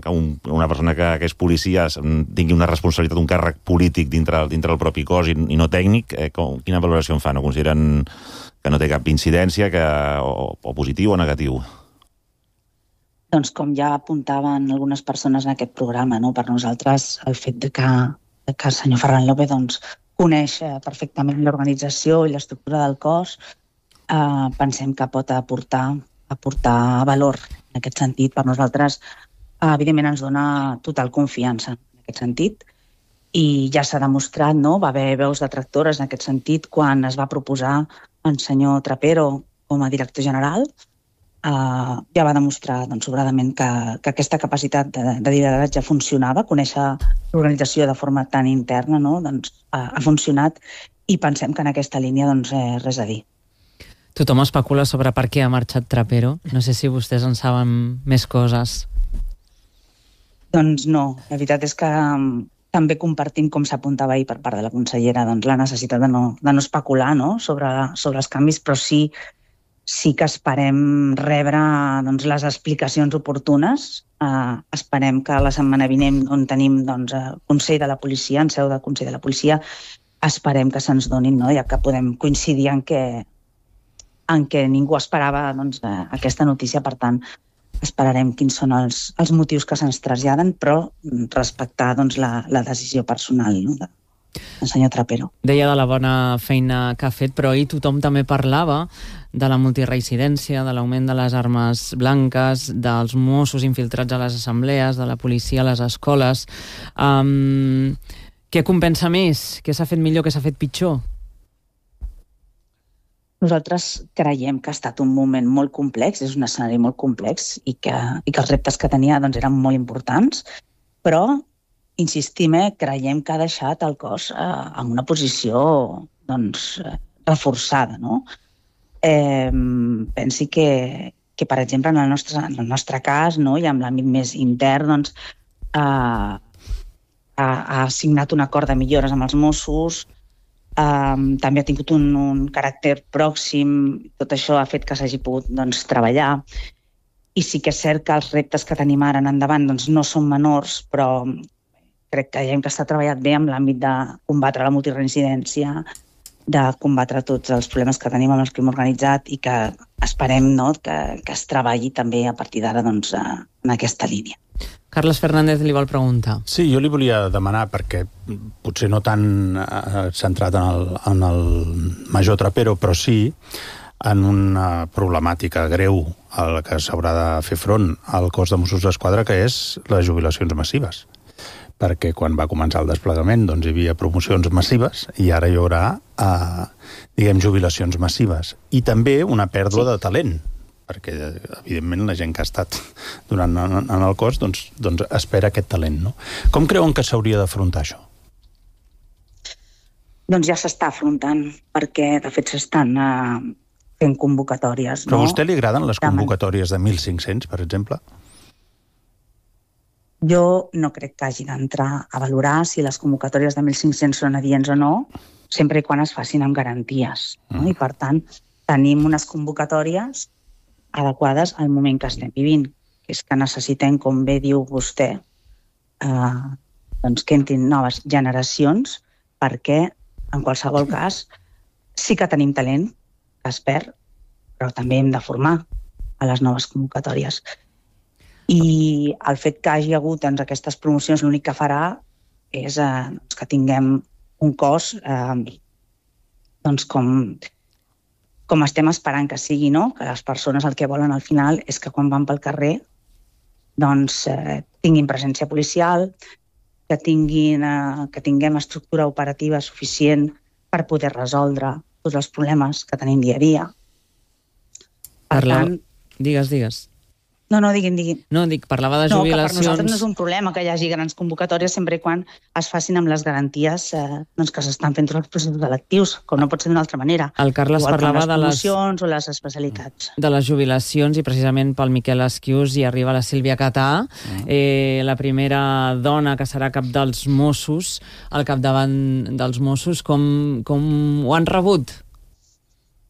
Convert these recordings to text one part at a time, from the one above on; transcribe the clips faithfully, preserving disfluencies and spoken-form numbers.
que un, una persona que, que és policia tingui una responsabilitat, un càrrec polític dintre, dintre del propi cos i, i no tècnic, eh, com, quina valoració en fan? O consideren que no té cap incidència, que, o, o positiu o negatiu? Doncs com ja apuntaven algunes persones en aquest programa, no? Per nosaltres el fet de que, de que el senyor Ferran López doncs, coneix perfectament l'organització i l'estructura del cos, eh, pensem que pot aportar, aportar valor en aquest sentit. Per nosaltres, eh, evidentment, ens dona total confiança en aquest sentit i ja s'ha demostrat, no? Va haver veus detractores en aquest sentit quan es va proposar el senyor Trapero com a director general. Uh, ja va demostrar doncs, sobradament que, que aquesta capacitat de, de lideratge funcionava, conèixer l'organització de forma tan interna, no? Doncs, uh, ha funcionat i pensem que en aquesta línia doncs, eh, res a dir. Tothom especula sobre per què ha marxat Trapero. No sé si vostès en saben més coses. Doncs no, la veritat és que um, també compartim, com s'apuntava ahir per part de la consellera, doncs, la necessitat de no, de no especular, no? Sobre, sobre els canvis, però sí sí que esperem rebre doncs, les explicacions oportunes. Uh, esperem que la setmana vinent, on tenim doncs, el Consell de la Policia, en seu del Consell de la Policia, esperem que se'ns donin, no? Ja que podem coincidir en què, en què ningú esperava doncs, aquesta notícia. Per tant, esperarem quins són els, els motius que se'ns traslladen, però respectar doncs, la, la decisió personal, no? de, el senyor Trapero. Deia de la bona feina que ha fet, però ahir tothom també parlava de la multireincidència, de l'augment de les armes blanques, dels Mossos infiltrats a les assemblees, de la policia a les escoles. Um, què compensa més? Què s'ha fet millor, què s'ha fet pitjor? Nosaltres creiem que ha estat un moment molt complex, és un escenari molt complex i que, i que els reptes que tenia doncs, eren molt importants, però insistim, eh, creiem que ha deixat el cos eh, en una posició doncs, reforçada. No? Eh, pensi que, que, per exemple, en el nostre, en el nostre cas, no? I en l'àmbit més intern, doncs, eh, ha, ha signat un acord de millores amb els Mossos, eh, també ha tingut un, un caràcter pròxim, tot això ha fet que s'hagi pogut doncs, treballar. I sí que és cert que els reptes que tenim ara en endavant doncs, no són menors, però crec que ja hem estat treballat bé amb l'àmbit de combatre la multireincidència, de combatre tots els problemes que tenim amb el crim organitzat i que esperem no, que, que es treballi també a partir d'ara doncs, en aquesta línia. Carles Fernández li vol preguntar. Sí, jo li volia demanar, perquè potser no tan eh, centrat en el, en el major Trapero, però sí en una problemàtica greu a la que s'haurà de fer front al cos de Mossos d'Esquadra, que és les jubilacions massives. Perquè quan va començar el desplegament doncs hi havia promocions massives i ara hi haurà eh, diguem, jubilacions massives. I també una pèrdua sí. de talent, perquè evidentment la gent que ha estat durant en, en el cos doncs, doncs espera aquest talent. No? Com creuen que s'hauria d'afrontar això? Doncs ja s'està afrontant, perquè de fet s'estan eh, fent convocatòries. Però no? a vostè li agraden les convocatòries de mil cinc-cents, per exemple? Jo no crec que hagi d'entrar a valorar si les convocatòries de mil cinc-cents són adients o no, sempre i quan es facin amb garanties. No? Mm. I, per tant, tenim unes convocatòries adequades al moment que estem vivint, que és que necessitem, com bé diu vostè, eh, doncs que entrin noves generacions, perquè, en qualsevol cas, sí que tenim talent que es perd, però també hem de formar a les noves convocatòries. I el fet que hagi hagut doncs, aquestes promocions l'únic que farà és eh, que tinguem un cos eh, doncs com, com estem esperant que sigui, no? Que les persones el que volen al final és que quan van pel carrer doncs, eh, tinguin presència policial, que, tinguin, eh, que tinguem estructura operativa suficient per poder resoldre tots els problemes que tenim dia a dia. Per Parla... tant... Digues, digues. No, no, diguin, diguin. No, dic, parlava de jubilacions... No, que per nosaltres no és un problema que hi hagi grans convocatòries sempre i quan es facin amb les garanties eh, doncs que s'estan fent tots els processos electius, com no pot ser d'una altra manera. El Carles Igual parlava les de les promocions o les especialitats. De les jubilacions, i precisament pel Miquel Esquius hi arriba la Sílvia Catà, mm. eh, la primera dona que serà cap dels Mossos, al capdavant dels Mossos. Com, com ho han rebut?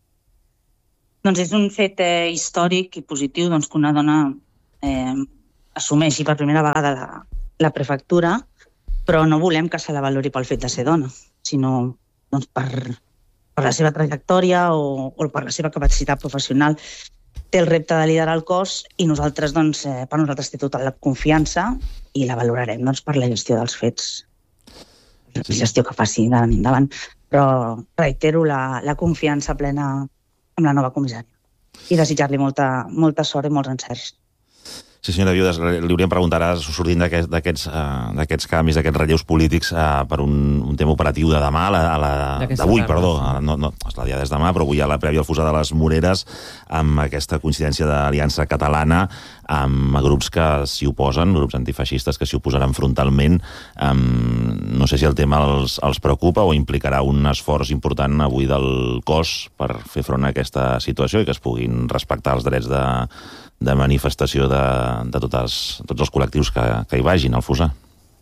Doncs és un fet eh, històric i positiu doncs, que una dona eh, assumeixi per primera vegada la, la prefectura, però no volem que se la valori pel fet de ser dona, sinó doncs, per, per la seva trajectòria o, o per la seva capacitat professional. Té el repte de liderar el cos i nosaltres, doncs, eh, per nosaltres té tota la confiança i la valorarem doncs, per la gestió dels fets, la gestió que faci d'ara endavant. Però reitero la, la confiança plena amb la nova comissària i desitjar-li molta, molta sort i molts encerts. Sí, senyora Viudes, li hauríem preguntat ara, sortint d'aquests uh, canvis, d'aquests relleus polítics, uh, per un, un tema operatiu de demà, a la, d'avui, perdó, no, no, la dia des demà, però avui hi ha la prèvia al Fossar de les Moreres, amb aquesta coincidència d'Aliança Catalana, amb grups que s'hi oposen, grups antifeixistes que s'hi oposaran frontalment. Um, no sé si el tema els, els preocupa o implicarà un esforç important avui del cos per fer front a aquesta situació i que es puguin respectar els drets de de manifestació de, de totes, tots els col·lectius que, que hi vagin al Fossar?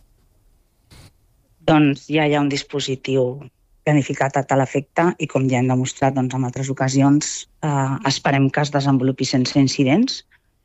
Doncs ja hi ha un dispositiu planificat a tal efecte i, com ja hem demostrat doncs, en altres ocasions, eh, esperem que es desenvolupi sense incidents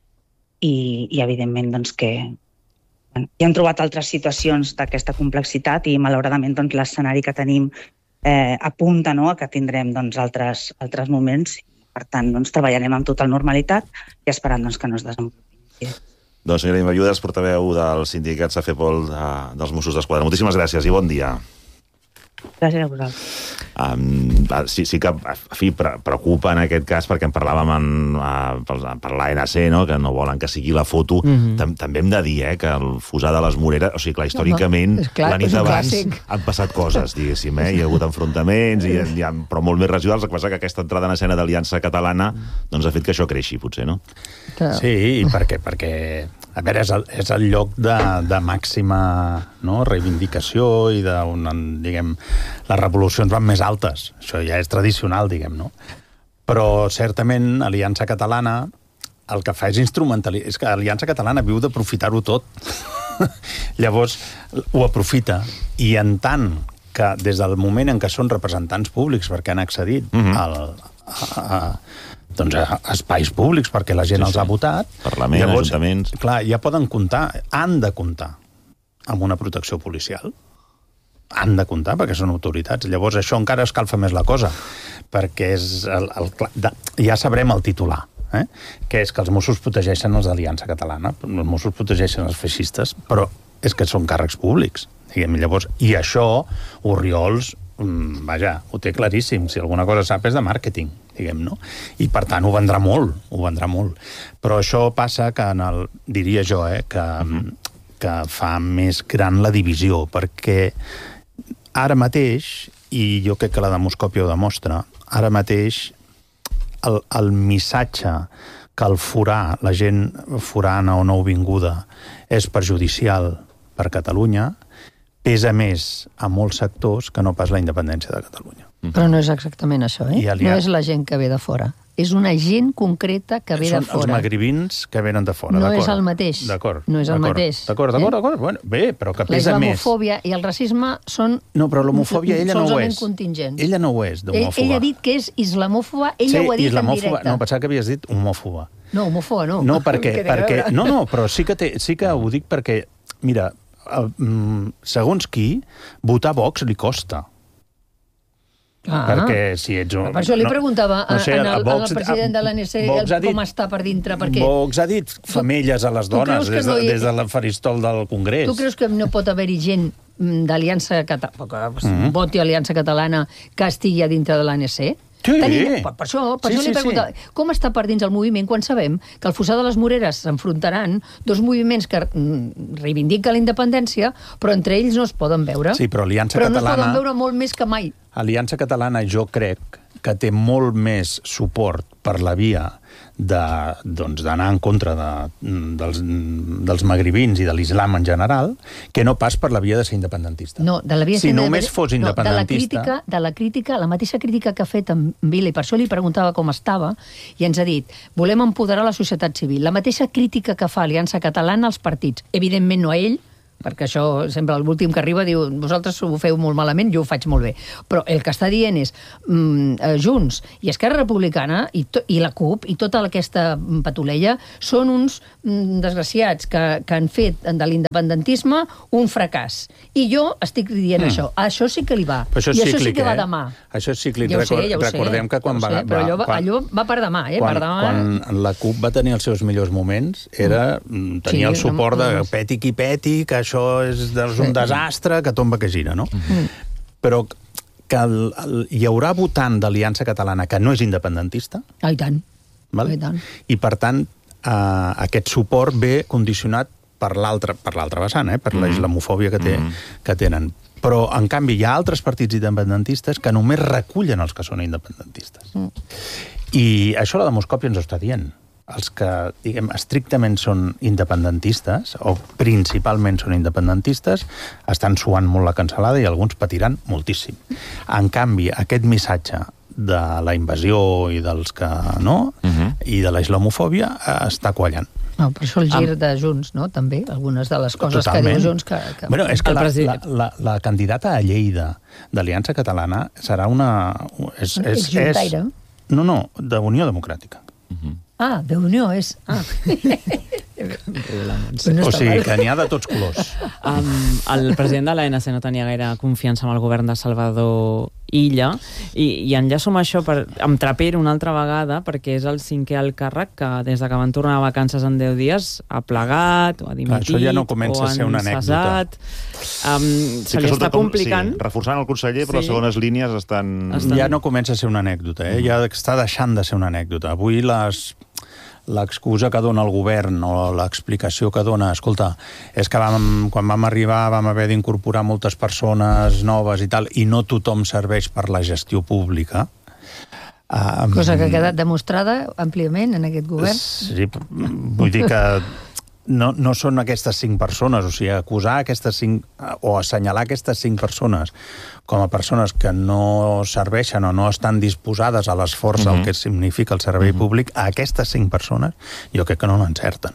i, i evidentment, doncs, que bueno, ja hem trobat altres situacions d'aquesta complexitat i, malauradament, doncs, l'escenari que tenim eh, apunta, no?, a que tindrem doncs, altres, altres moments. Per tant, doncs, treballarem amb total normalitat i esperant doncs, que no es desenvolupi. Doncs, senyora Imma Viudes, portaveu del sindicat SAFEPOL de, dels Mossos d'Esquadra. Moltíssimes gràcies i bon dia. Gràcies a vosaltres. Um, sí, sí que, a fi, preocupa en aquest cas, perquè en parlàvem en, uh, per, per l'A N C, no?, que no volen que sigui la foto. Mm-hmm. Tam També hem de dir eh, que el Fossar de les Moreres, o sigui, clar, històricament, no, clar, la nit abans han passat coses, diguéssim, eh? Hi ha hagut enfrontaments, i, hi ha, però molt més residuals. El que passa que aquesta entrada en escena d'Aliança Catalana doncs, ha fet que això creixi, potser, no? Sí, i per què? Perquè, a veure, és el, és el lloc de, de màxima, no?, reivindicació i de, on, diguem, les revolucions van més altes. Això ja és tradicional, diguem, no? Però, certament, Aliança Catalana el que fa és instrumentalitzar. És que Aliança Catalana viu d'aprofitar-ho tot. Llavors, ho aprofita. I en tant que, des del moment en què són representants públics, perquè han accedit mm-hmm. al, a, a, doncs a espais públics, perquè la gent sí, els sí. ha votat... Parlament, llavors, ajuntaments... Clar, ja poden comptar, han de comptar amb una protecció policial. Han de comptar, perquè són autoritats. Llavors, això encara escalfa més la cosa, perquè és el, el, de, ja sabrem el titular, eh? Que és que els Mossos protegeixen els d'Aliança Catalana, els Mossos protegeixen els feixistes, però és que són càrrecs públics, diguem. Llavors, i això, Orriols, mm, vaja, ho té claríssim. Si alguna cosa sap és de màrqueting, diguem, no? I, per tant, ho vendrà molt, ho vendrà molt. Però això passa que, en el, diria jo, eh, que, uh-huh. que fa més gran la divisió, perquè ara mateix, i jo crec que la demoscòpia ho demostra, ara mateix el, el missatge que el forà, la gent forana o nouvinguda, és perjudicial per Catalunya, pesa més a molts sectors que no pas la independència de Catalunya. Però no és exactament això, eh? Ha... No és la gent que ve de fora. És una gent concreta que ve Són de fora. Els magribins que venen de fora, no d'acord. No és el mateix. D'acord. No és el mateix. D'acord, d'acord, eh? d'acord. Bueno, bé, però que pesa més. La islamofòbia i el racisme són... No, però l'homofòbia ella no ho és. Contingents. Ella no ho és, d'homòfoba. Ell, ell ha dit que és islamòfoba, ella sí, ho ha dit en directe. No, pensava que havies dit homòfoba. No, homòfoba no. No, perquè... perquè no, no, però sí que, té, sí que ho dic perquè, mira, segons qui, votar Vox li costa. Ah, perquè si ets un... Per això li preguntava no, no sé, en el, Vox, el president de l'A N C com està per dintre, perquè... Vox ha dit femelles a les dones des, de, no hi... des del faristol del Congrés. Tu creus que no pot haver-hi gent d'Aliança Catalana, que mm-hmm. voti Aliança Catalana, que estigui a dintre de l'A N C? Sí. Tenim, per, per això, per sí, això li sí, preguntava, sí. Com està per dins el moviment quan sabem que al Fossar de les Moreres s'enfrontaran dos moviments que reivindiquen la independència, però entre ells no es poden veure. Sí, però Aliança però Catalana... no es poden veure molt més que mai. Aliança Catalana jo crec que té molt més suport per la via de, doncs, d'anar en contra de, dels, dels magribins i de l'islam en general, que no pas per la via de ser independentista. No, de la via si només fos independentista... No, de, la crítica, de la crítica, la mateixa crítica que ha fet en Vila, i per això li preguntava com estava, i ens ha dit, volem empoderar la societat civil. La mateixa crítica que fa Aliança Catalana als partits. Evidentment no a ell, perquè això sempre l'últim que arriba diu vosaltres ho feu molt malament, jo ho faig molt bé. Però el que està dient és mm, Junts i Esquerra Republicana i, to, i la CUP i tota aquesta patulella són uns mm, desgraciats que, que han fet de l'independentisme un fracàs. I jo estic dient mm. això. Això sí que li va. Però això és I cíclic, això sí que va eh? demà. Això és cíclic. Ja ho sé, Record, ja ho recordem sé, que quan ja va... sé, però allò va, quan, allò va per demà, eh? Quan, per demà... quan la CUP va tenir els seus millors moments, era, mm. tenia sí, el suport de peti qui peti, que això és, és un desastre, que tomba que gira, no? Mm. Però que el, el, hi haurà votant d'Aliança Catalana que no és independentista. Ah, i tant. Val? I tant. I, per tant, eh, aquest suport ve condicionat per l'altra per l'altra vessant, eh? Per mm. la islamofòbia que, té, mm. que tenen. Però, en canvi, hi ha altres partits independentistes que només recullen els que són independentistes. Mm. I això la demoscòpia ens ho està dient. Els que, diguem, estrictament són independentistes, o principalment són independentistes, estan suant molt la cansalada i alguns patiran moltíssim. En canvi, aquest missatge de la invasió i dels que no, uh-huh. i de la islamofòbia, està quallant. No, per això el gir de Junts, no?, també, algunes de les coses Totalment. que diu Junts... Que, que... Bueno, és que la, la, la, la candidata a Lleida d'Aliança Catalana serà una... És, és, és juntaire? És, no, no, d'Unió Democràtica. Uh-huh. Ah, de Unió és... Ah. no o sigui, que n'hi ha de tots colors. Um, el president de l'A N C no tenia gaire confiança amb el govern de Salvador Illa, i, i enllaço amb això per, amb Trapero una altra vegada, perquè és el cinquè alt càrrec que des de que van tornar a vacances en deu dies ha plegat, o ha dimitit, això ja no comença o a ser una anècdota. Um, sí se li està complicant. Sí, reforçant el conseller, però sí. les segones línies estan... estan... Ja no comença a ser una anècdota, eh? Ja està deixant de ser una anècdota. Avui les... l'excusa que dona el govern o l'explicació que dona, escolta, és que vam, quan vam arribar vam haver d'incorporar moltes persones noves i tal, i no tothom serveix per la gestió pública. Um, Cosa que ha quedat demostrada àmpliament en aquest govern. Sí, vull dir que no, no són aquestes cinc persones, o sigui, acusar aquestes cinc, o assenyalar aquestes cinc persones com a persones que no serveixen o no estan disposades a l'esforç uh-huh. al que significa el servei uh-huh. públic, a aquestes cinc persones jo crec que no l'encerten.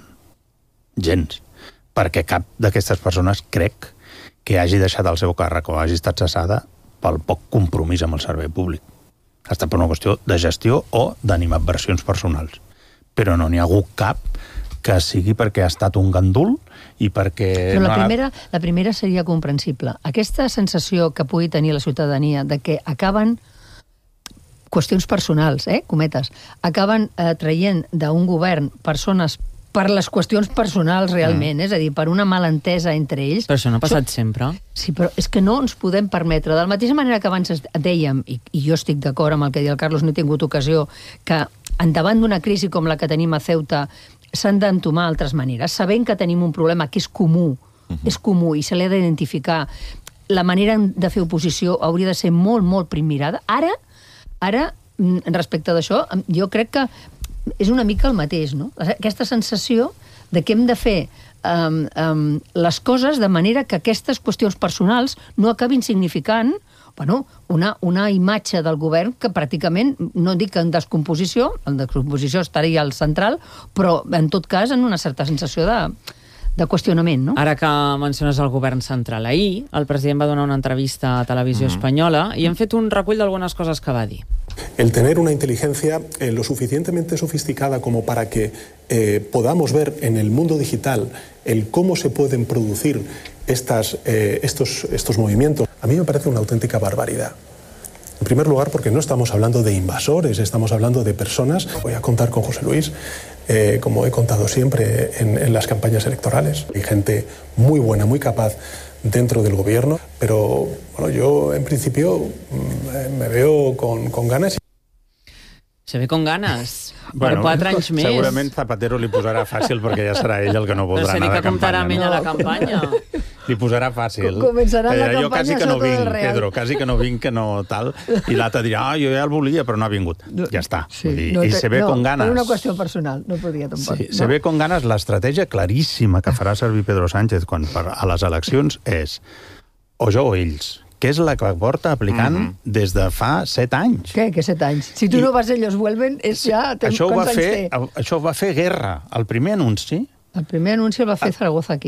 Gens. Perquè cap d'aquestes persones crec que hagi deixat el seu càrrec o hagi estat cessada pel poc compromís amb el servei públic. Ha estat per una qüestió de gestió o d'animadversions personals. Però no n'hi ha hagut cap que sigui perquè ha estat un gandul i perquè... Però la, no ha... primera, la primera seria comprensible. Aquesta sensació que pugui tenir la ciutadania de que acaben qüestions personals, eh, cometes, acaben eh, traient d'un govern persones per les qüestions personals realment, mm. és a dir, per una malentesa entre ells... Però això no ha passat so... sempre. Sí, però és que no ens podem permetre. De la mateixa manera que abans dèiem, i, i jo estic d'acord amb el que deia el Carlos, no he tingut ocasió, que endavant d'una crisi com la que tenim a Ceuta s'han d'entomar altres maneres, sabent que tenim un problema que és comú, uh-huh. és comú i se l'ha d'identificar. La manera de fer oposició hauria de ser molt, molt primmirada. Ara, ara, respecte d'això, jo crec que és una mica el mateix, no? Aquesta sensació de que hem de fer um, um, les coses de manera que aquestes qüestions personals no acabin significant bueno, una, una imatge del govern que pràcticament, no dic en descomposició, en descomposició estaria al central, però en tot cas en una certa sensació de, de qüestionament, no? Ara que menciones el govern central, ahir el president va donar una entrevista a Televisió mm-hmm. Espanyola i hem fet un recull d'algunes coses que va dir. El tener una inteligencia eh, lo suficientemente sofisticada como para que eh, podamos ver en el mundo digital el cómo se pueden producir estas, eh, estos, estos movimientos, a mí me parece una auténtica barbaridad. En primer lugar, porque no estamos hablando de invasores, estamos hablando de personas. Voy a contar con José Luis, eh, como he contado siempre en, en las campañas electorales. Hay gente muy buena, muy capaz dentro del gobierno, pero bueno, yo en principio me veo con, con ganas. Se ve con ganes. Bueno, per quatre anys més. Segurament Zapatero li posarà fàcil perquè ja serà ell el que no voldrà anar de campanya. No sé ni que comptarà amb ell a la campanya. Li posarà fàcil. Començarà la eh, jo campanya quasi que no sota vinc, del Real. Pedro, quasi que no vinc, que no tal. I l'altre dirà, ah, jo ja el volia, però no ha vingut. No, ja està. Sí, Vull dir, no, I se ve no, con ganes. Per una qüestió personal, no podria tampoc. Sí, no? se ve con ganes l'estratègia claríssima que farà servir Pedro Sánchez quan per, a les eleccions és o jo o ells, que és la que porta aplicant mm-hmm. des de fa set anys. Què? Que set anys? Si tu I... no vas, ells vuelven, és ja... Això ho, va fer, això ho va fer Guerra, el primer anunci. El primer anunci el va fer Zaragoza aquí.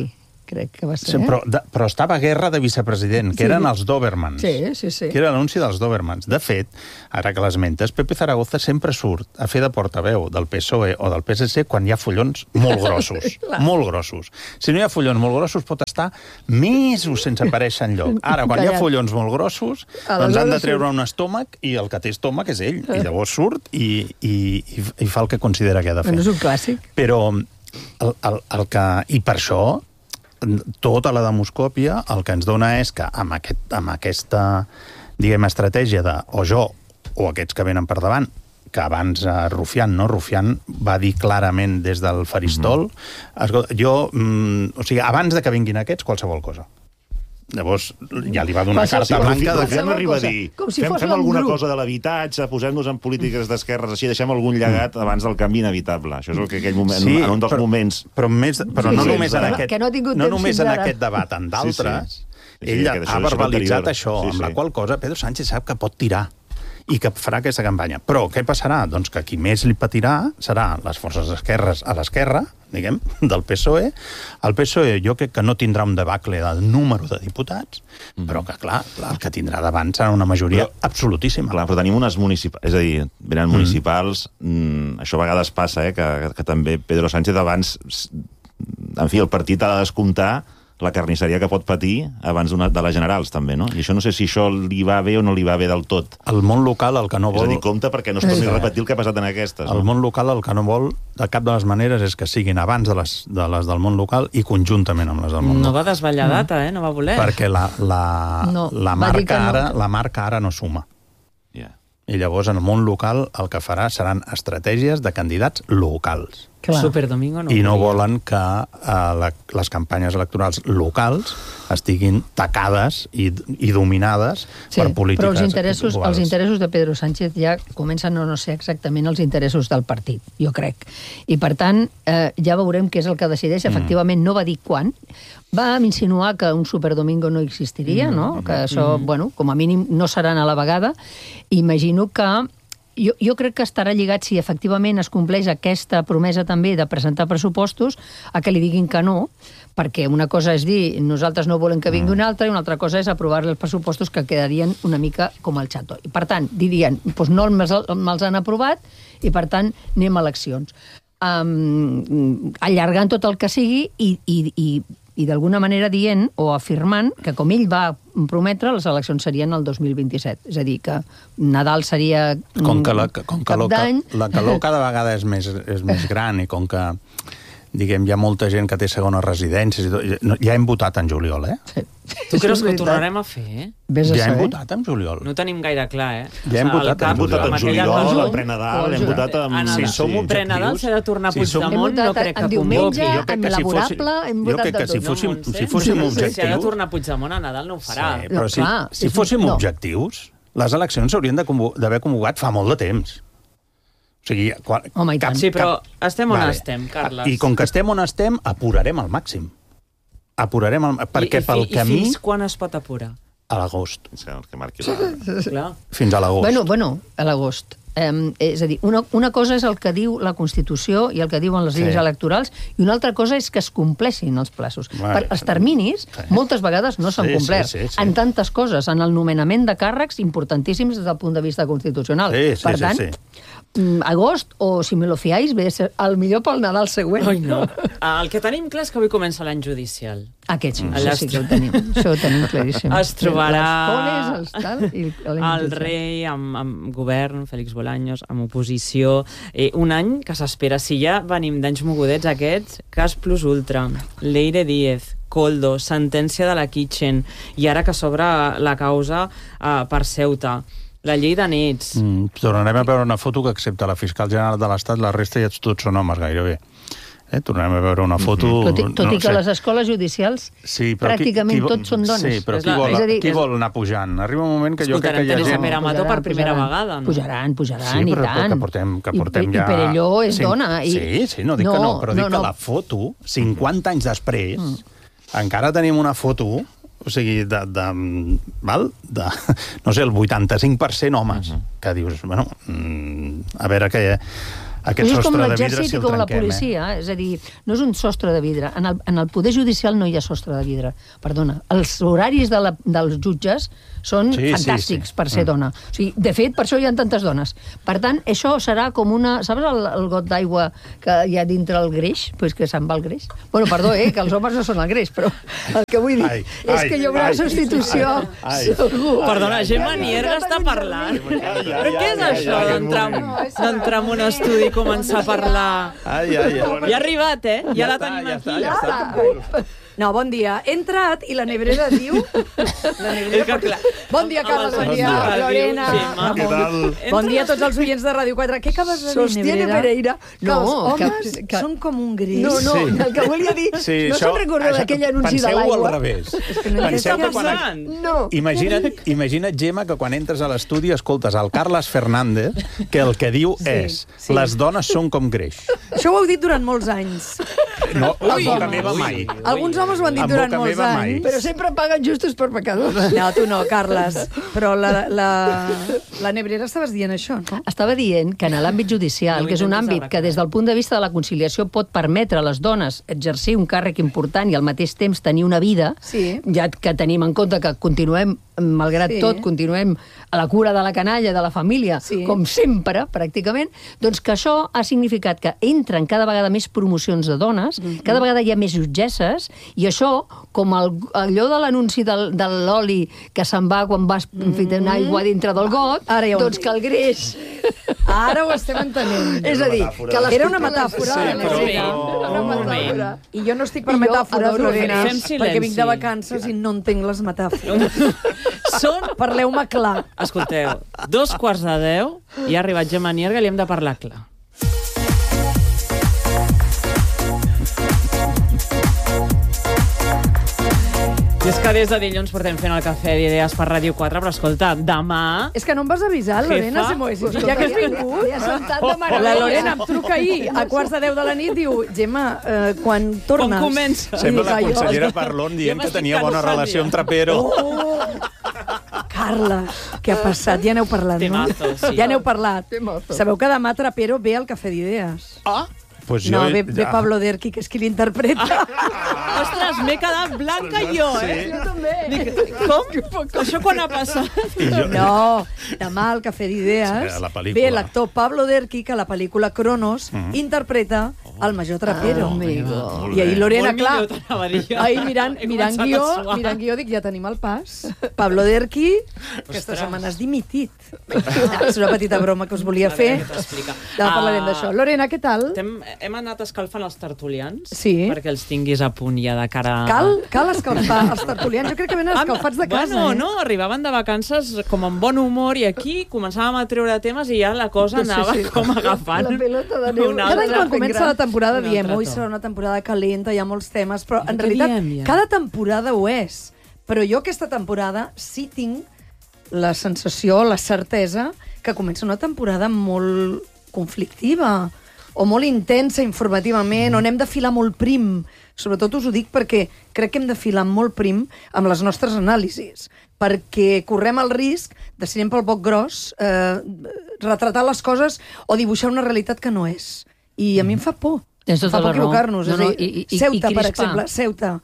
crec que va ser. Sí, però, de, però estava a guerra de vicepresident, que Sí. eren els Dobermans. Sí, sí, sí. Que era l'anunci dels Dobermans. De fet, ara que l'esmentes, Pepe Zaragoza sempre surt a fer de portaveu del P S O E o del P S C quan hi ha follons molt grossos. Sí, clar. Molt grossos. Si no hi ha follons molt grossos, pot estar mesos sense aparèixer enlloc. Ara, quan hi ha Callat. follons molt grossos, Aleshores doncs han de surt. treure un estómac i el que té estómac és ell. I llavors surt i, i, i, i fa el que considera que ha de fer. Bueno, és un clàssic. Però el, el, el que... I per això, tota la demoscòpia el que ens dona és que amb, aquest, amb aquesta, diguem, estratègia de o jo o aquests que venen per davant, que abans eh, Rufián, no? Rufián va dir clarament des del faristol, mm-hmm. escolta, jo, mm, o sigui, abans de que vinguin aquests, qualsevol cosa. Llavors, ja li va donar Qualsevol- carta blanca de Rufián qualsevol arriba a cosa. dir, Com si fem, fos fem un alguna grup. cosa de l'habitatge, posem-nos en polítiques d'esquerres, així deixem algun llegat abans del canvi inevitable. Això és el que aquell moment, Sí, en un dels però, moments... Però, més, però Sí, no sí, només sí. en Que aquest, no ha tingut no temps només fins en ara. aquest debat, en d'altres, Sí, sí. Sí, ell sí, ha, que això ha és verbalitzat anterior. això, Sí, amb la sí. qual cosa Pedro Sánchez sap que pot tirar i que farà aquesta campanya. Però què passarà? Doncs que qui més li patirà serà les forces d'esquerres a l'esquerra, diguem, del P S O E. El P S O E jo crec que no tindrà un debacle de número de diputats, mm. però que, clar, el que tindrà davant serà una majoria Però- absolutíssima. Clar, però tenim unes municipals, és a dir, venen municipals, mm, això a vegades passa, eh, que, que també Pedro Sánchez abans, en fi, el partit ha de descomptar la carnisseria que pot patir abans d'una de les generals, també, no? I això no sé si això li va bé o no li va bé del tot. El món local el que no És a vol... dir, compte perquè no es torni a repetir el que ha passat en aquestes. El No? món local el que no vol, de cap de les maneres, és que siguin abans de les, de les del món local i conjuntament amb les del món No local. va desvetllar data, eh? No va voler. Perquè la, la, No, la, va dir que marca no. ara, la marca ara no suma. Yeah. I llavors, en el món local, el que farà seran estratègies de candidats locals. Clar. Superdomingo no I no volia. volen que eh, la, les campanyes electorals locals estiguin tacades i, i dominades Sí, per polítiques però els interessos, globals. els interessos de Pedro Sánchez ja comencen a no ser exactament els interessos del partit, jo crec. I, per tant, eh, ja veurem què és el que decideix. Efectivament, no va dir quan. Va insinuar que un superdomingo no existiria, no? Que això, bueno, com a mínim no seran a la vegada. Imagino que jo, jo crec que estarà lligat, si efectivament es compleix aquesta promesa també de presentar pressupostos, a que li diguin que no, perquè una cosa és dir nosaltres no volem que vingui una altra i una altra cosa és aprovar els pressupostos que quedarien una mica com el xato. I per tant, dirien, doncs no me'ls me han aprovat i per tant anem a eleccions. Um, allargant tot el que sigui i, i, i i d'alguna manera dient o afirmant que com ell va prometre, les eleccions serien el dos mil vint-i-set. És a dir, que Nadal seria Com que la, com que cap la, d'any. la calor cada vegada és més, és més gran i com que, diguem, hi ha molta gent que té segones residències i tot, no, ja hem votat en juliol, eh? Sí. Tu creus que ho És veritat. tornarem a fer, eh? Vés a Ja hem saber. votat en juliol. No ho tenim gaire clar, eh? Ja hem O sigui, votat al cap, en juliol. Hem votat en amb aquella juliol, cosa- en pre-Nadal, o hem juliol. votat amb... En el- Si som objectius... Pre-Nadal s'ha de tornar si som- Puigdemont, Hem votat no crec que en diumenge, convoqui. Jo crec en que si laborable, fóssim- hem jo votat crec de que si tot. fóssim, No, Montse? si fóssim Si ha de objectius... tornar Puigdemont a Nadal, no ho farà. Sí, però si, Clar, si és- fóssim no. objectius, les eleccions s'haurien de convo- d'haver convocat fa molt de temps. O sigui, quan, Home, i tant. Sí, però estem on Vale. estem, Carles. I com que estem on estem, apurarem al màxim. Apurarem al... perquè I, i, pel i, camí... I fins quan es pot apurar? A l'agost. És que el que marqui la... Clar. Fins a l'agost. Bueno, bueno, a l'agost. Um, és a dir, una, una cosa és el que diu la Constitució i el que diuen les lleis Sí. electorals i una altra cosa és que es compleixin els plaços. Vale. Per, els terminis Sí. moltes vegades no s'han Sí, sí, complert. sí, sí. En tantes coses, en el nomenament de càrrecs importantíssims des del punt de vista constitucional. Sí, sí, per sí, tant, sí. mm, agost, o si me lo fiáis, ve a ser el millor pel Nadal següent. Ai, no. El que tenim clar és que avui comença l'any judicial. Aquest sí, Allà això sí que ho tenim. Això ho tenim claríssim. Es trobarà Les coles, els tal, i el l'any rei amb, amb govern, Félix Bolaños, amb oposició. Eh, un any que s'espera, si ja venim d'anys mogudets aquests, cas plus ultra, Leire Díez, Koldo, sentència de la Kitchen, i ara que s'obre la causa eh, per Ceuta, la llei de nets. Mm, tornarem a veure una foto que, excepte la fiscal general de l'Estat, la resta ja tots són homes gairebé. Eh? Tornarem a veure una foto... Tot, i, tot no i que sé. les escoles judicials Sí, però pràcticament qui, qui, tots són dones. Sí, però És qui, la- vol, és a dir, qui és- vol anar pujant? Arriba un moment que jo crec que hi ha Teresa gent... Pere Amató per primera vegada, no? Pujaran, pujaran, Sí, i però tant. que portem, que I- portem i, ja... I Perelló és Cinc- dona. I... Sí, sí, no dic que no, però dic que la foto, cinquanta anys després, encara tenim una foto, o sigui, de, de, val? de no sé, el vuitanta-cinc per cent homes, que dius, bueno, mm, a veure què... aquest és com sostre de vidre l'exèrcit si i el com la trenquem, policia, eh? És a dir, no és un sostre de vidre. En el, en el Poder Judicial no hi ha sostre de vidre. Perdona, els horaris de la, dels jutges són Sí, sí, fantàstics sí. per ser Mm. dona. O sigui, de fet, per això hi ha tantes dones. Per tant, això serà com una... Saps el, el got d'aigua que hi ha dintre el greix? Pues que se'n va el greix. Bueno, perdó, eh, que els homes no són el greix, però el que vull dir Ai, és ai, que hi haurà ai, substitució. ai. Segur. Perdona, Gemma Nierga està parlant. Però què és això d'entrar d'entrar en un estudi i començar a parlar? Ai, ai, ai. Ja ha arribat, eh? Ja la està, tenim ja aquí. està, ja està. No, bon dia. He entrat i la nebrera diu... La nebrera... És que clar. Bon dia, Carles, bon dia. Bon dia. Lorena. Gemma. Què tal? Bon dia a tots els oients de Ràdio quatre. Què acabes de dir, Sostiene nebrera? Pereira. Que No, els que- homes que- són com un greix. No, no, Sí. el que volia dir... Sí, no això- se'n recorda això- d'aquell anunci de penseu-ho l'aigua? al revés. que no Què entenc està que quan- passant? No. Imagina't, imagina't, Gemma, que quan entres a l'estudi escoltes el Carles Fernández, que el que diu Sí, és sí. les dones són com greix. Això ho heu dit durant molts anys. No, en Ui, boca ui, meva ui. mai. Alguns homes ho han dit En durant boca molts meva mai. anys. Però sempre paguen justos per pecadors. No, tu no, Carles. Però la, la, la nebrera estaves dient això, no? Estava dient que en l'àmbit judicial, No que és un intentis àmbit que des del punt de vista de la conciliació pot permetre a les dones exercir un càrrec important i al mateix temps tenir una vida, Sí. ja que tenim en compte que continuem, malgrat Sí. tot, continuem a la cura de la canalla, de la família, Sí. com sempre, pràcticament, doncs que això ha significat que entren cada vegada més promocions de dones, Mhm. cada vegada hi ha més jutgesses, i això, com el, allò de l'anunci del, de l'oli que se'n va quan vas fitant aigua dintre del got, Mhm. Ara ja ho doncs entenc. que el greix... Ara ho estem entenent. És a dir, que les Era una pupil·les- metàfora, Sí, la però- nebrera. Una Un moment. metàfora. I jo no estic per I jo metàfores, adoro Lorena, Fem silenci. perquè vinc de vacances i no entenc les metàfores. Són... Parleu-me clar. Escolteu, dos quarts de deu i ha arribat Gemma Nierga i li hem de parlar clar. I és que des de dilluns portem fent el cafè d'idees per Ràdio quatre, però escolta, demà... És que no em vas avisar, Lorena, Jefa. si m'ho haguessis dit. Ja que has vingut. Ja sentat de La meravella. Lorena em truca ahir a quarts de deu de la nit, diu, Gemma, eh, quan tornes... Com comença? Sembla la I dic, "Ai, consellera Parlon Jo dient que m'estic tenia bona canofant relació ja. amb Trapero. Oh, Carla, què ha passat? Ja n'heu parlat, no? Temazo, sí. Ja n'heu parlat. Temazo. Sabeu que demà Trapero ve al Cafè d'Idees. Ah, pues No, jo... ve, ve Pablo Derqui, que és qui l'interpreta. Ostres, m'he quedat blanca jo, eh? Jo també. Dic, com? Això quan ha passat? I jo... No, demà al Cafè d'Idees Sí, a la pel·lícula. ve l'actor Pablo Derqui, que a la pel·lícula Cronos interpreta el major Trapero. Ah, amigo. I ahir Lorena, Molt clar, millor t'anava a dir jo. ahir mirant, He mirant, començat guió, a suar. mirant guió, dic, ja tenim el pas. Pablo Derqui, aquesta Ostres. setmana has dimitit. Ah, és una petita broma que us volia A veure, fer. què t'explica. Demà parlarem Ah, d'això. Lorena, què tal? Hem, hem anat escalfant els tertulians Sí. perquè els tinguis a punt ja de cara... Cal, cal escalfar els tertulians. Jo crec que venen escalfats de casa, bueno, eh? no, arribaven de vacances com amb bon humor i aquí començàvem a treure temes i ja la cosa Sí, sí, anava sí. com agafant La pelota de neu. un Cada any altre. quan comença la temporada Un diem, altre ui, to. serà una temporada calenta, hi ha molts temes, però en Què realitat diem, ja? cada temporada ho és. Però jo aquesta temporada sí tinc la sensació, la certesa, que comença una temporada molt conflictiva o molt intensa informativament, on hem de filar molt prim. Sobretot us ho dic perquè crec que hem de filar molt prim amb les nostres anàlisis, perquè correm el risc de, si anem pel boc gros, eh, retratar les coses o dibuixar una realitat que no és. I a mi em fa por. Tens Em tota fa por la raó. equivocar-nos. No, És no, a dir, i- i- Ceuta, i per crispar. exemple, Ceuta.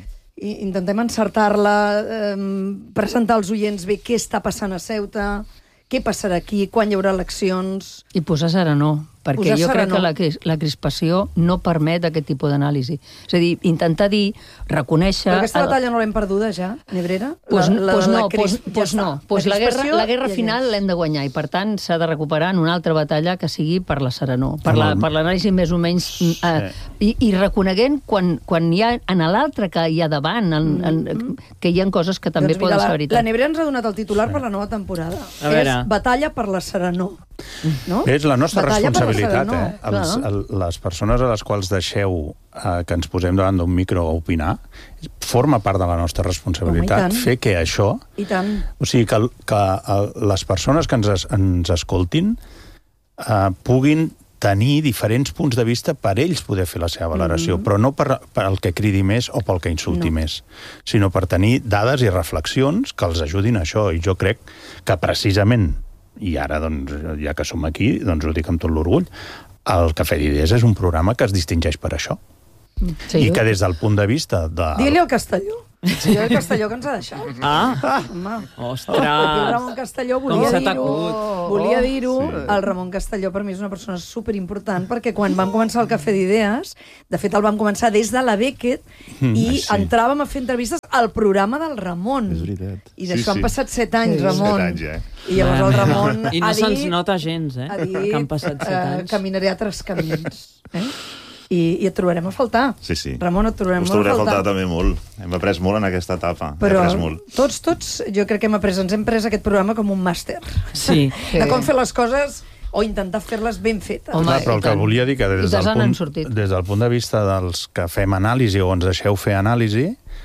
I intentem encertar-la, eh, presentar als oients bé què està passant a Ceuta, què passarà aquí, quan hi haurà eleccions... I posar serenor, perquè Posar jo crec serenor. que la, cris- la crispació no permet aquest tipus d'anàlisi. És a dir, intentar dir, reconèixer... Però aquesta el- batalla no l'hem perduda ja, Nebrera? Pues, La- la- pues la no, cris- pues, ja pues està. no. Pues la, guerra, crispació la guerra ja final és. l'hem de guanyar i, per tant, s'ha de recuperar en una altra batalla que sigui per la serenor, per la- per l'anàlisi més o menys... Eh, i, I reconeguent quan, quan hi ha en l'altre que hi ha davant, en, en, que hi ha coses que també Doncs poden mira, ser la, veritat. la Nebrera ens ha donat el titular per la nova temporada. A veure. És Batalla per la serenor. No? És la nostra Batalla per la responsabilitat, serenor, eh? Els, clar. el, les persones a les quals deixeu eh, que ens posem davant d'un micro a opinar, forma part de la nostra responsabilitat Home, i tant. fer que això... I tant. O sigui, que, el- que el, les persones que ens, es- ens escoltin eh, puguin tenir diferents punts de vista per ells poder fer la seva valoració, mm -hmm. però no per, per el que cridi més o pel que insulti No. més, sinó per tenir dades i reflexions que els ajudin a això. I jo crec que precisament, i ara, doncs, ja que som aquí, doncs ho dic amb tot l'orgull, el Cafè d'Idees és un programa que es distingeix per això. Sí, I que des del punt de vista de... Digue-li al Castelló. Sí, el Castelló que ens ha deixat. Ah, Home. ostres. El Ramon Castelló volia s'ha dir-ho. tacut. Volia dir-ho. El Ramon Castelló per mi és una persona superimportant perquè quan vam començar el Cafè d'Idees, de fet el vam començar des de la Beckett i sí. entràvem a fer entrevistes al programa del Ramon. És veritat. I d'això Sí, han sí. passat set anys, Sí. Ramon. Set anys, eh? I llavors el Ramon I no ha se'ns dit... nota gens, eh? ha dit, que han passat set eh, anys. caminaré altres camins. Eh? I, I et trobarem a faltar. Sí, sí. Ramon, et trobarem Us a trobaré a faltar. faltar també molt. Hem après molt en aquesta etapa. Però Hem après molt. tots, tots, jo crec que hem après, ens hem pres aquest programa com un màster. Sí. De com fer les coses o intentar fer-les ben fetes. Home, Clar, però el i que tant. volia dir que I des del, desant han punt, sortit. des del punt de vista dels que fem anàlisi o ens deixeu fer anàlisi,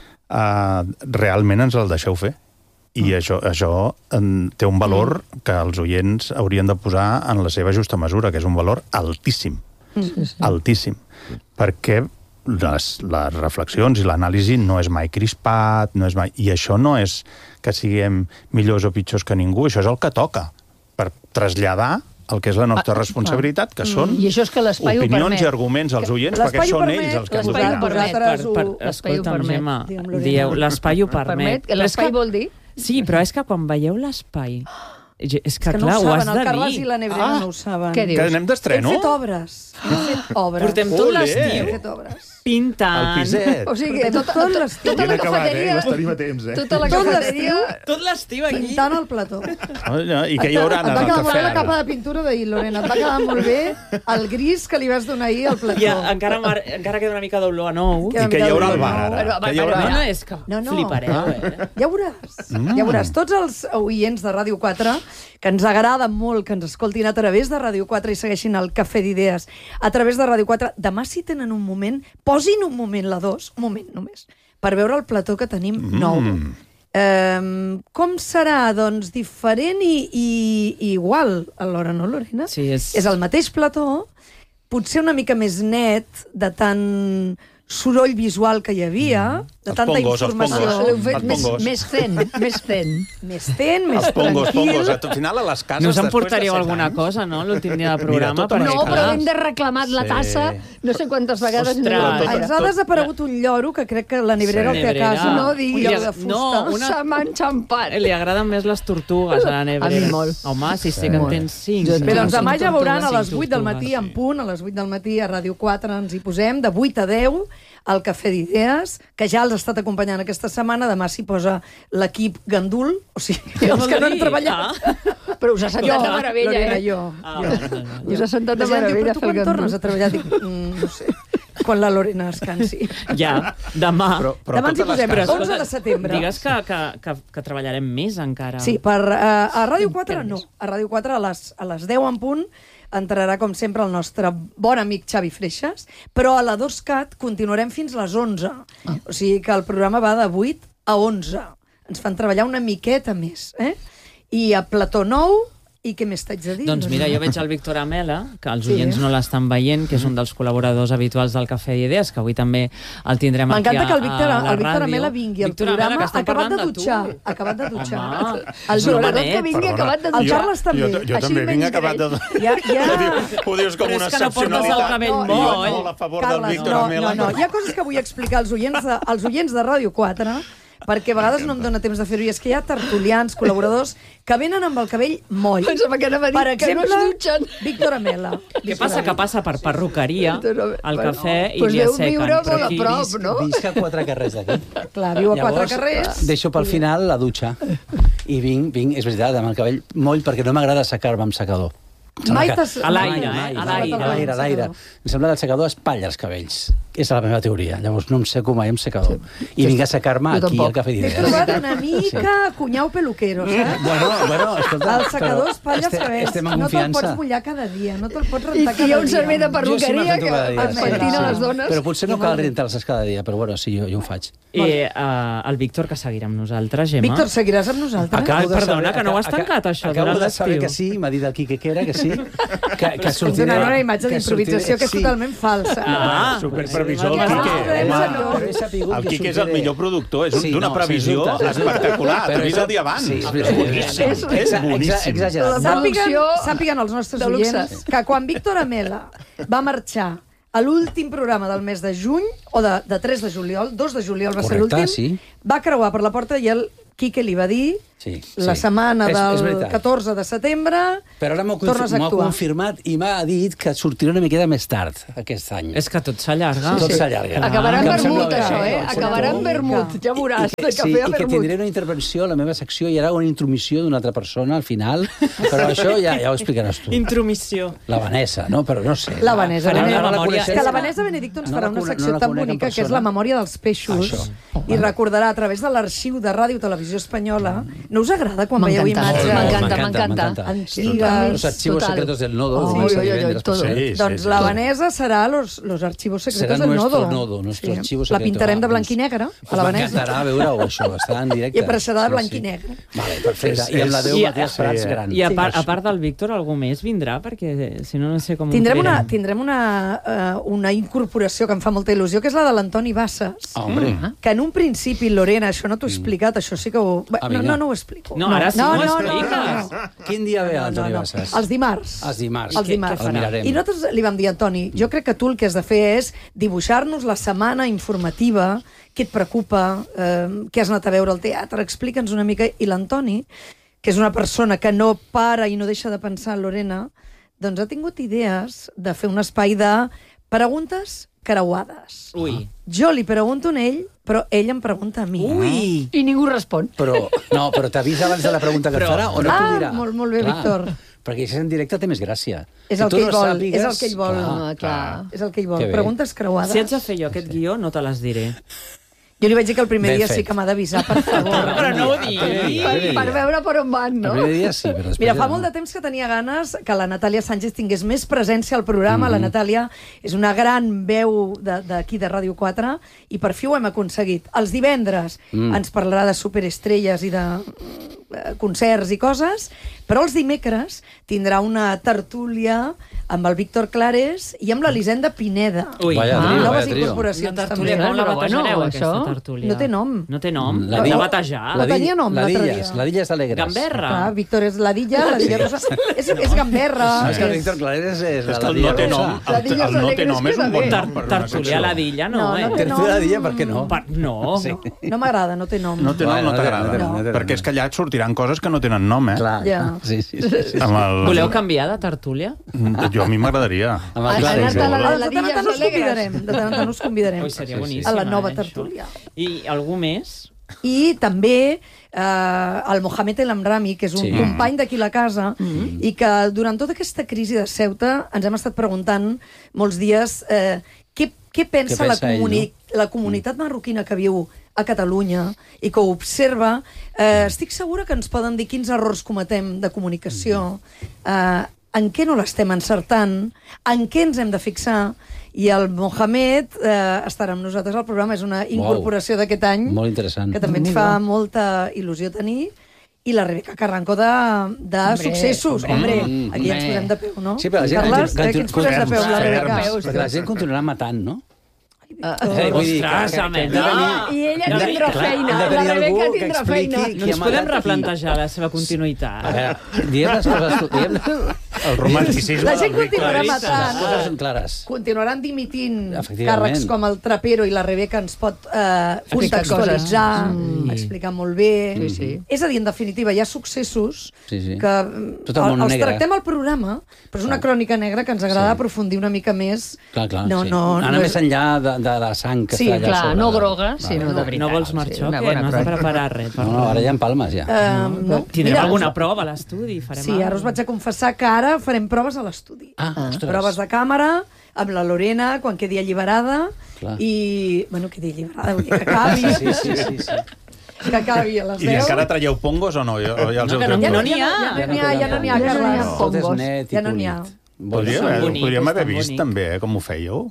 eh, realment ens el deixeu fer. I Ah. això, això en, té un valor Mm. que els oients haurien de posar en la seva justa mesura, que és un valor altíssim. Sí, sí. Altíssim. Perquè les, les reflexions i l'anàlisi no és mai crispat, no és mai... I això no és que siguem millors o pitjors que ningú, això és el que toca per traslladar el que és la nostra Ah, responsabilitat, que són I això és que l'espai ho opinions permet. i arguments als oients, perquè l'espai ho són permet, ells els que ens ho l'espai ho diran. permet. Vosaltres Per, ho- per, l'espai ho escolta'm, permet. Gemma, Digue'm, Lorena. dieu, l'espai ho permet. Permet? Però és L'espai que- vol dir? Sí, però és que quan veieu l'espai... És que, És que clar, no ho ho has saben, el de Carles dir. i la Nebrera Ah, no ho saben. què dius? Que anem Hem d'estreno? fet obres. Hem fet obres. Portem tot Olé! l'estiu Hem fet obres. pintant. El piset. O sigui, Portem tota, tot tota, l'estiu. tota la Ben acabat, eh? cafeteria... Ho estarim a temps, eh? Tota la Tot cafeteria... Tot l'estiu aquí. Pintant el plató. I què hi haurà en Et va el quedar molt bé la cafè? capa de pintura d'ahir, Lorena. Et va quedar molt bé el gris que li vas donar ahir al plató. I encara, mar- encara queda una mica d'olor a nou. Queda I què hi haurà al bar, ara? Però, Què hi però, haurà? No, no, és que No, no. flipareu, eh? Ja veuràs, ja veuràs. Tots els oients de Ràdio quatre, que ens agrada molt que ens escoltin a través de Ràdio quatre i segueixin el Cafè d'Idees a través de Ràdio quatre, demà si tenen un moment, posin un moment, la dos, un moment només, per veure el plató que tenim Mm. nou. Um, com serà? Doncs diferent i, i, i igual, alhora, no, Lorena? Sí, és- És el mateix plató, potser una mica més net, de tant soroll visual que hi havia, de Els tanta pongos, els informació. pongos. L'heu fet Els més, pongos. més zen, més zen. Més ten, més Els pongos, tranquil. pongos. Al final, a les cases... No us després de emportaríeu set alguna anys- cosa, no?, l'últim dia del programa. tota perquè, una No, mica. però hem de reclamar la Sí. tassa no sé quantes vegades. Ostres. No, Tot- Ens ha desaparegut un lloro que crec que la Nebrera Sí. el té a casa. Nebrera. No diguis. Un lloro de fusta. No, una- Se m'ha enxampat. Li agraden més les tortugues a la Nebrera. A mi molt. Home, si sé que en tens cinc. Jo Bé, doncs Són demà ja veuran a les tortugues, vuit del tortugues, matí, sí. en punt, a les vuit del matí a Ràdio quatre ens hi posem, de vuit a deu, al Cafè d'Idees, que ja els ha estat acompanyant aquesta setmana. Demà s'hi posa l'equip Gandul, o sigui, els que no han treballat. Ah. Però us ha sentat de Jo, meravella, Lorena, eh? jo. Ah, jo. vale, vale, vale. Us ha sentat de La gent diu, meravella però tu fer el quan tornes gandul. a treballar? Dic, mm, no sé, quan la Lorena descansi. Ja, demà. Però, però Demà ens hi totes les posem, cases- onze de setembre. Digues que, que, que, que treballarem més encara. Sí, per, uh, a Ràdio quatre Encara no. més. A Ràdio quatre a les, a les deu en punt entrarà, com sempre, el nostre bon amic Xavi Freixas, però a la dos cat continuarem fins les onze. Ah. O sigui que el programa va de vuit a onze. Ens fan treballar una miqueta més, eh? I a Plató nou, i què més t'haig de dir? Doncs mira, jo veig el Víctor Amela, que els Sí. oients no l'estan veient, que és un dels col·laboradors habituals del Cafè d'Idees, que avui també el tindrem aquí a, M'encanta que el Víctor, a la el Víctor ràdio. Amela vingui al Víctor Amela, programa que està acabat de parlant dutxar. tu. Acabat de dutxar. Home, El és un sobretot homenet. que vingui Perdona. acabat de El dutxar. Carles també. Jo, jo Així també vinc menys acabat de... greu. Ja, ja... Ho dius- Ho dius com Però una és que no portes el excepcionalitat. cabell No, moll. Jo molt a favor del Carles, Víctor no, Amela. no, no. Hi ha coses que vull explicar als oients de, als oients de Ràdio quatre, perquè a vegades no em dóna temps de fer-ho, i és que hi ha tertulians, col·laboradors, que venen amb el cabell moll. Pensava que anava a dir Per que no exemple, es dutxen. Víctor Amela. Què passa? Que passa per perruqueria, al cafè, i Pues li deu assequen. viure molt Però a aquí- prop, Visc, no? visc a quatre carrers d'aquí. Clar, viu a quatre Llavors, carrers. deixo pel final la dutxa. I vinc, vinc, és veritat, amb el cabell moll, perquè no m'agrada assecar-me amb secador. Em sembla Mai que- t'has... A l'aire, Mai, eh? mai, A mai, l'aire. A l'aire, a l'aire. Em sembla que el secador espatlla els cabells. És la meva teoria. Llavors no em seco mai amb secador. I vinc a assecar-me Jo aquí tampoc. al Cafè T'he d'Idees. trobat una mica cunyau peluquero, saps? Bueno, bueno, escolta... El secador però espatlla els este- cabells. Estem en No te'l confiança. pots mullar cada dia, no te'l pots I rentar cada que hi ha un dia. servei de Jo sí perruqueria me'l rento que cada dia, es sí, pentina sí. les dones. Però potser no cal rentar-les cada dia, però bueno, sí, jo, jo ho faig. I uh, el Víctor, que seguirà amb nosaltres, Gemma. Víctor, seguiràs amb nosaltres? Acabo- de perdona, saber- que no ho has aca- tancat, això, Acabo durant de saber l'estiu. que sí, m'ha dit el Quique que era, que sí, sí. Que, que Estic donant una imatge d'improvisació que és totalment falsa. Ah, superprevisor. El Quique, home, el Quique és el millor productor, és d'una previsió espectacular. T'ho he vist el dia abans. És boníssim. És boníssim. Sàpiguen, sàpiguen els nostres oients que quan Víctor Amela va marxar a l'últim programa del mes de juny, o de, de tres de juliol, dos de juliol va ser l'últim, sí. va creuar per la porta i el Quique li va dir sí, la sí. setmana és, del és catorze de setembre però ara m'ho tornes a actuar. confirmat i m'ha dit que sortirà una miqueta més tard aquest any. És que tot s'allarga. Sí, tot s'allarga. Acabarà en Ah, vermut, bé. això, eh? Acabarà en vermut, ja veuràs. I, i, sí, i que tindré una intervenció a la meva secció, hi haurà una intromissió d'una altra persona al final, però això ja, ja ho explicaràs tu. Intromissió. La Vanessa, no? Però no sé. La Vanessa. Farem Benedicto. la memòria. És que la Vanessa Benedicto ens No farà la una conec- secció no la tan conec en bonica que és persona. la memòria dels peixos Això. i recordarà a través de l'arxiu de Ràdio Televisió Espanyola. No us agrada quan veieu M'encanta, imatges m'encanta, m'encanta. antigues? Los archivos Total. secretos del nodo. Oh, vamos a oi, oi, oi, divendres, per todo. cert. Sí, sí, Doncs sí. la Vanessa serà los, los archivos secretos Serà del nuestro nodo. nodo, nuestro archivo La secreto. pintarem de Ah, blanc i negre, a la Vanessa. M'encantarà veure-ho, això, està en directe. I apareixerà de Sí, blanc sí. i negre. Vale, perfecte. És- I amb la és- Déu I- Matías Prats sí. gran. I a, Sí. part, a part del Víctor, algú més vindrà? Perquè si no, no sé com Tindrem ho una, farem. tindrem una, uh, una incorporació que em fa molta il·lusió, que és la de l'Antoni Bassas. Ah, hombre. Mm. Que en un principi, Lorena, això no t'ho he explicat, això sí que ho... Ah, no, vinga. no, no ho explico. No, ara sí no, ho no, no, expliques. no, no. Quin dia ve No, Antoni no, no. Bassas? Els dimarts. Els dimarts. Els Què- dimarts. què farà? El mirarem. I nosaltres li vam dir, Antoni, jo crec que tu el que has de fer és dibuixar-nos la setmana informativa, què et preocupa, eh, què has anat a veure al teatre, explica'ns una mica. I l'Antoni, que és una persona que no para i no deixa de pensar en Lorena, doncs ha tingut idees de fer un espai de preguntes creuades. Ui. Jo li pregunto a ell, però ell em pregunta a mi. Ui. I ningú respon. Però, no, però t'avisa abans de la pregunta que et Però- farà o no Ah, t'ho dirà? molt, molt bé, Víctor. Perquè si és en directe té més gràcia. És Que el tu que ell no vol, sàpigues- és el que ell vol. Ah, clar. És el que ell vol. Que bé. Preguntes creuades. Si haig de fer jo aquest guió, no te les diré. Jo li vaig dir que el primer Ben dia fet. sí que m'ha d'avisar, per favor. Però no ho diguis. Per, per veure per on van, El no? primer dia sí, però després... Mira, ja fa no. molt de temps que tenia ganes que la Natàlia Sánchez tingués més presència al programa. Mm -hmm. La Natàlia és una gran veu d'aquí de, de Ràdio quatre i per fi ho hem aconseguit. Els divendres mm. ens parlarà de superestrelles i de eh, concerts i coses, però els dimecres tindrà una tertúlia amb el Víctor Clares i amb l'Elisenda Pineda. Ui. Vaya Ah, trio, noves vaya trio. incorporacions Una també. tertúlia, com la Però bueno, batejareu, aquesta això tertúlia? no té nom. No té nom? La La di- de batejar? La tenia nom l'altre Ladilles, dia. Ladilles alegres. Gamberra? Clar, Víctor és l'Adilla, l'Adilla Rosa. És, és gamberra. No, és que és- Víctor Clares és, És que la el no té Ladilla nom, rosa. La el, Dilles el no té Alegres nom és un queda bon bé. nom per una Tertúlia secció. a la Dilla, no, No, eh? no té Tertúlia Ladilla, per què no? Pa- no. Sí. No m'agrada, no té nom. No té nom, Bueno, no no té- t'agrada. no té- no té- Perquè és que allà et sortiran coses que no tenen nom, eh? Clar, Ja. sí, sí, sí, sí. Amb el... Voleu canviar de tertúlia? Jo a mi m'agradaria. Amb Ah, el Clares. anar-te a la- Ah, de tant en tant us Alegres. convidarem. De tant en tant us convidarem. Ui, seria Sí, sí. boníssim. A la nova eh, això. tertúlia. I algú més? I també eh, el Mohamed El Amrami, que és un Sí. company d'aquí la casa, Mm-hmm. i que durant tota aquesta crisi de Ceuta ens hem estat preguntant molts dies eh, què, què pensa, Què la, pensa ell, comuni la comunitat marroquina que viu a Catalunya i que ho observa. Eh, estic segura que ens poden dir quins errors cometem de comunicació, eh, en què no l'estem encertant, en què ens hem de fixar, i el Mohamed eh, estarà amb nosaltres al programa, és una incorporació d'aquest any, Molt interessant. que també ens fa molta il·lusió tenir, i la Rebeca Carranco de, de Hombre, successos. Hombre, hombre, aquí ens hombre. posem de peu, no? Sí, però la gent... Carles, continu- eh, aquí ens posem de peu, la ferms, Rebeca. ferms. Perquè la gent continuarà matant, no? Ah, Eh, vull dir que- Ostres, que- que- home, hem de no. tenir- I ella hem de- tindrà clar, feina, hem de la tenir algú Rebeca que tindrà expliqui feina. qui No ha ens podem matat a qui. replantejar la seva continuïtat. A veure, diem les coses... Diem... El romanticisme La gent del Víctor. continuarà Clarissa. matant. Les coses són clares. Continuaran dimitint Efectivament. càrrecs com el Trapero, i la Rebeca ens pot eh, Explicar contextualitzar, coses. explicar molt bé. Sí, sí. És a dir, en definitiva, hi ha successos Sí, sí. que Tot el món els negre. tractem al programa, però és una crònica negra que ens agrada aprofundir una mica més. Clar, clar, no, sí. no, Anar no més és- enllà de, de la sang que Sí, està allà Clar, sobre. no groga, Vale. sinó de veritat. No vols marxar Sí, o una què? bona No has de crònica. preparar res. Per No, no, ara ja en palmes, ja. Eh, no. Tindrem Mira, alguna prova a l'estudi? Farem Sí, alguna ara us vaig a confessar que ara farem proves a l'estudi. Ah, ostres. Proves de càmera, amb la Lorena, quan quedi alliberada, Clar. i... Bueno, quedi alliberada, vull dir que acabi, Sí, sí, sí, sí. que acabi a les I deu. encara traieu pongos o no? O ja els No, heu que no- tret no tots? n'hi ha. Ja no n'hi ha, ja no n'hi ha, Ja no n'hi ha Carles. Tot és pongos. net i Ja no n'hi ha. polit. Podríeu, Són eh? bonics, Podríem haver estan vist bonics. també eh, com ho fèieu.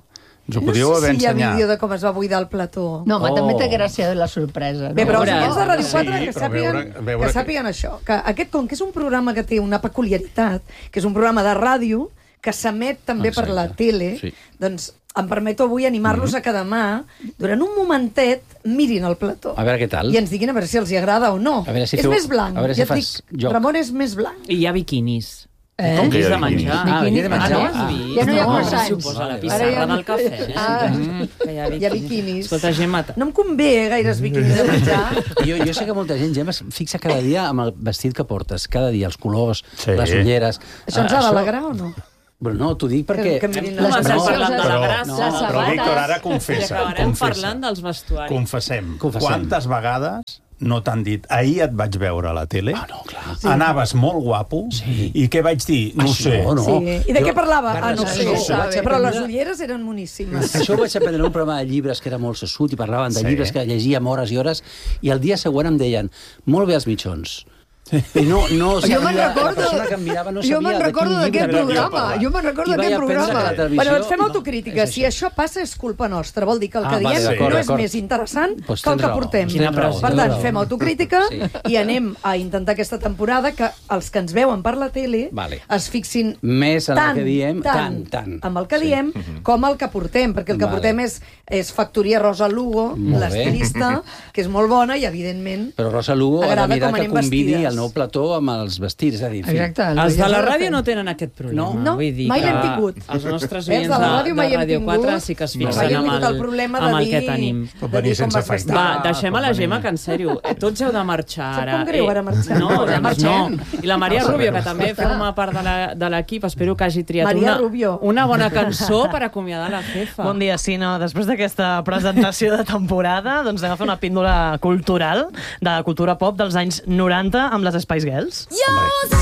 Ens ho podíeu no haver sé si hi ha ensenyat. vídeo de com es va buidar el plató. No, home, Oh. també té gràcia la sorpresa. No? Bé, però els Veure, oients de Ràdio sí, quatre que però sàpiguen, veure- veure que que- sàpiguen això, que aquest, com que és un programa que té una peculiaritat, que és un programa de ràdio, que s'emet també Exacte. per la tele, Sí. doncs em permeto avui animar-los a que demà, durant un momentet, mirin el plató. A veure què tal. I ens diguin a veure si els hi agrada o no. A veure si és feu- més blanc. a veure si ja et fas dic, joc. Ramon és més blanc. I hi ha biquinis. Eh? Com que hi ha de biquinis? menjar. Ah, Biquini- aquí de menjar. Ah, no ho has Ah. vist? Ja no hi ha no, croissants. suposa la Vale, pissarra vale. Ara ja no- del cafè. Eh? Ah. Mm, que hi ha biquinis. Hi ha biquinis. Escolta, Gemma... No em convé gaires biquinis de menjar. Jo, jo sé que molta gent, Gemma, es fixa cada dia amb el vestit que portes, cada dia, els colors, Sí. les ulleres... Això ens Ah, ha d'alegrar o no? Bueno, no, t'ho dic perquè... Que- que mirin Hem començat No, parlant de la però- grassa. no, les però, sabates... Víctor, ara I confessa. acabarem confessa. parlant dels vestuaris. Confessem. Confessem. Quantes vegades no t'han dit ahir et vaig veure a la tele, Ah, no, clar. sí. anaves molt guapo, Sí. i què vaig dir? No ho Això, sé. no. Sí. I de Jo- què parlava? Ah, no ho Això sé. ho vaig Però aprendre- les ulleres eren moníssimes. Això ho vaig aprendre en un programa de llibres que era molt sassut i parlaven de Sí. llibres que llegíem hores i hores i el dia següent em deien molt bé els mitjons. I no, no Jo me'n sabia, recordo... la persona que em mirava no jo sabia me'n de recordo quin llibre d'aquest havia programa. parlat. Jo me'n recordo I vaig d'aquest aprendre que programa. la televisió... Bueno, doncs fem no, autocrítica. és Si això. això passa és culpa nostra. Vol dir que el que Ah, vale, diem d'acord, no és d'acord. més interessant Pues que el tens que raó, portem. tens raó, Per tens tant, raó. fem autocrítica Sí. i anem a intentar aquesta temporada que els que ens veuen per la tele Vale. es fixin Més en el tant, que diem, tant, tant, tant. amb el que Sí. diem com el que portem, perquè el que Vale. portem és, és Factoria Rosa Lugo, Molt bé. l'estilista, que és molt bona i, evidentment, Però Rosa Lugo ha de Agrada mirar com que anem combini vestides. el nou plató amb els vestits. És a dir, en fi, Exacte. Els de la Ja s'ha de ràdio fer. no tenen aquest problema. No, no, Vull dir mai que l'hem tingut. Els nostres Eh, els oients de de, la ràdio mai de hem Ràdio quatre tingut. sí que es Mai fixen hem amb tingut el, el problema de amb el dir- que tenim. Pot de venir dir com sense vas vestit. afaitar. Va, deixem a la pot Gemma, venir. que en sèrio, eh, tots heu de marxar Sap ara. com greu, ara marxem? No, Ja doncs no. marxem. I la Maria No, Rubio, que no. també Escolta. forma part de la- de l'equip, espero que hagi triat Maria una, Rubio. una bona cançó per acomiadar la jefa. Bon dia, sí, no, després d'aquesta presentació de temporada, doncs anem a fer una píndola cultural de cultura pop dels anys noranta amb les Spice Girls. Yo